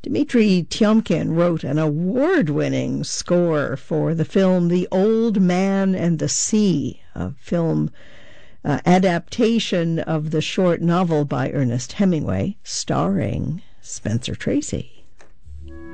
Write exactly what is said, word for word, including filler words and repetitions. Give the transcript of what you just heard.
Dmitri Tiomkin wrote an award-winning score for the film The Old Man and the Sea, a film uh, adaptation of the short novel by Ernest Hemingway, starring Spencer Tracy.